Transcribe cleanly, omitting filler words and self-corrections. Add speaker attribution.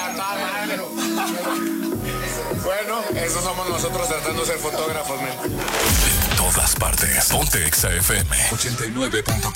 Speaker 1: madre. Bueno, eso somos nosotros tratando de ser fotógrafos, men.
Speaker 2: En todas partes. Ponte Exa FM 89.3.